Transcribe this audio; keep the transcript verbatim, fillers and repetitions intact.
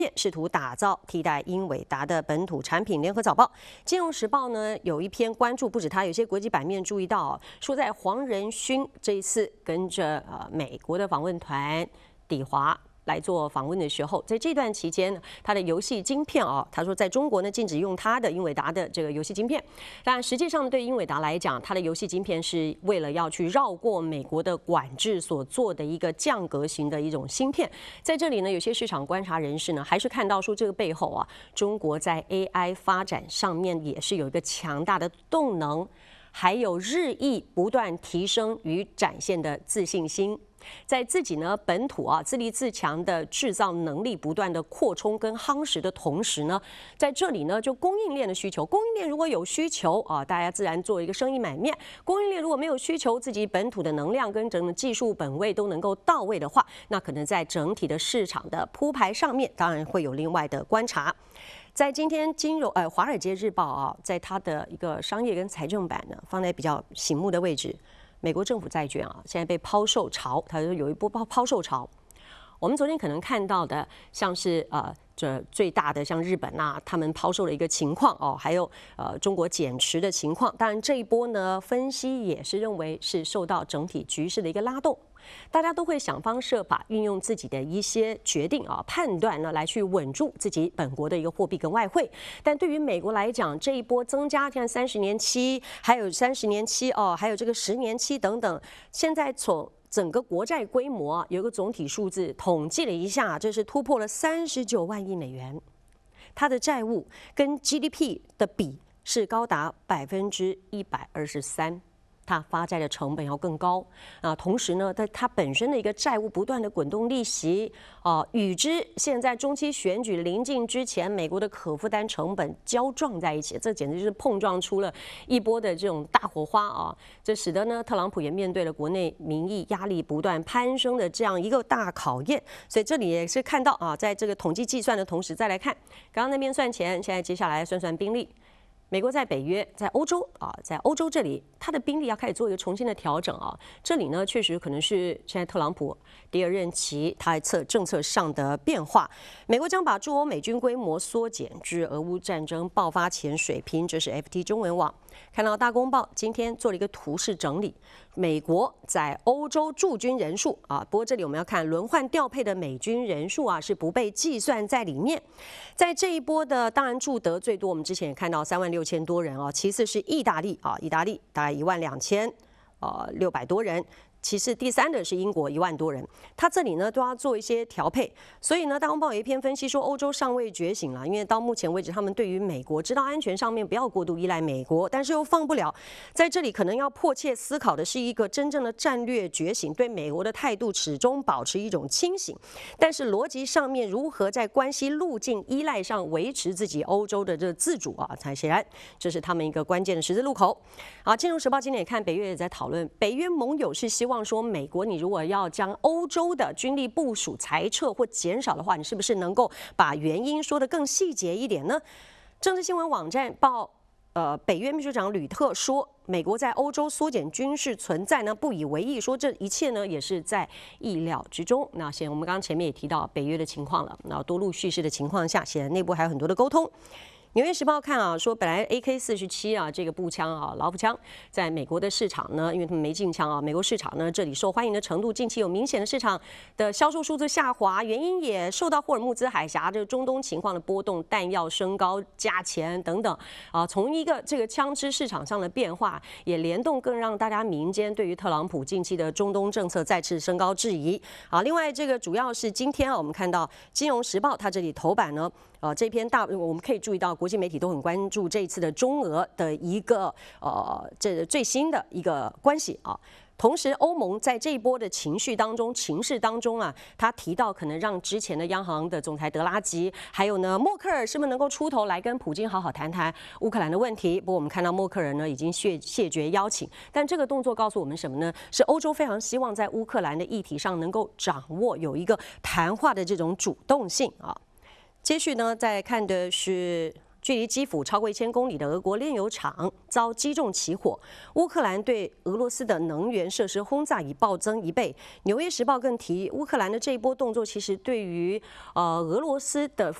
试图打造替代英伟达的本土产品。联合早报、金融时报呢有一篇关注，不止它，有些国际版面注意到，说在黄仁勋这一次跟着呃美国的访问团抵华来做访问的时候，在这段期间呢，他的游戏晶片啊，他说在中国呢禁止用他的英伟达的这个游戏晶片，但实际上对英伟达来讲，它的游戏晶片是为了要去绕过美国的管制所做的一个降格型的一种芯片。在这里呢，有些市场观察人士呢，还是看到说这个背后啊，中国在 A I 发展上面也是有一个强大的动能，还有日益不断提升与展现的自信心。在自己呢本土啊自立自强的制造能力不断的扩充跟夯实的同时呢，在这里呢就供应链的需求，供应链如果有需求啊，大家自然做一个生意买面；供应链如果没有需求，自己本土的能量跟整个技术本位都能够到位的话，那可能在整体的市场的铺排上面，当然会有另外的观察。在今天金融呃《华尔街日报》啊，在它的一个商业跟财政版呢，放在比较醒目的位置。美国政府债券啊，现在被抛售潮，它有一波抛抛售潮。我们昨天可能看到的，像是呃这最大的像日本啊，他们抛售的一个情况哦，还有呃中国减持的情况。当然这一波呢，分析也是认为是受到整体局势的一个拉动。大家都会想方设法运用自己的一些决定啊、判断呢，来去稳住自己本国的一个货币跟外汇。但对于美国来讲，这一波增加，像三十年期，还有三十年期哦，还有这个十年期等等，现在从整个国债规模啊，有一个总体数字，统计了一下，这是突破了三十九万亿美元。它的债务跟 G D P 的比是高达百分之一百二十三。它发债的成本要更高啊，同时呢，在它本身的一个债务不断的滚动利息啊，与之现在中期选举临近之前，美国的可负担成本交撞在一起，这简直就是碰撞出了一波的这种大火花啊！这使得呢，特朗普也面对了国内民意压力不断攀升的这样一个大考验。所以这里也是看到啊，在这个统计计算的同时，再来看刚刚那边算钱，现在接下来算算兵力。美国在北约，在欧洲啊，在欧洲这里，它的兵力要开始做一个重新的调整啊。这里呢，确实可能是现在特朗普第二任期他策政策上的变化。美国将把驻欧美军规模缩减至俄乌战争爆发前水平，这是 F T 中文网看到大公报今天做了一个图示整理，美国在欧洲驻军人数啊，不过这里我们要看轮换调配的美军人数啊，是不被计算在里面。在这一波的，当然驻德最多，我们之前也看到三万六千多人啊，其次是意大利啊，意大利大概一万两千呃六百多人。其次，第三的是英国一万多人，他这里呢都要做一些调配，所以呢，大公报有一篇分析说，欧洲尚未觉醒了，因为到目前为止，他们对于美国知道安全上面不要过度依赖美国，但是又放不了，在这里可能要迫切思考的是一个真正的战略觉醒，对美国的态度始终保持一种清醒，但是逻辑上面如何在关系路径依赖上维持自己欧洲的这自主啊，才显然这是他们一个关键的十字路口。好，《金融时报》今天也看，北约也在讨论，北约盟友是希望。希望说，美国你如果要将欧洲的军力部署裁撤或减少的话，你是不是能够把原因说得更细节一点呢？政治新闻网站报，呃，北约秘书长吕特说，美国在欧洲缩减军事存在呢，不以为意，说这一切呢也是在意料之中。那现在我们刚刚前面也提到北约的情况了，那多路叙事的情况下，显然内部还有很多的沟通。纽约时报看啊，说本来 A K 四十七啊这个步枪啊老步枪，在美国的市场呢，因为他们没禁枪啊，美国市场呢这里受欢迎的程度，近期有明显的市场的销售数字下滑，原因也受到霍尔木兹海峡这个中东情况的波动、弹药升高、价钱等等啊，从一个这个枪支市场上的变化，也联动更让大家民间对于特朗普近期的中东政策再次升高质疑啊。另外，这个主要是今天啊，我们看到《金融时报》它这里头版呢。呃，这篇大我们可以注意到，国际媒体都很关注这一次的中俄的一个呃这最新的一个关系啊。同时，欧盟在这一波的情绪当中、情势当中啊，他提到可能让之前的央行的总裁德拉吉，还有呢默克尔，是不是能够出头来跟普京好好谈谈乌克兰的问题？不过我们看到默克尔呢已经谢谢绝邀请，但这个动作告诉我们什么呢？是欧洲非常希望在乌克兰的议题上能够掌握有一个谈话的这种主动性啊。接续呢，再看的是距离基辅超过一千公里的俄国炼油厂遭击中起火。乌克兰对俄罗斯的能源设施轰炸已暴增一倍。《纽约时报》更提，乌克兰的这一波动作其实对于呃俄罗斯的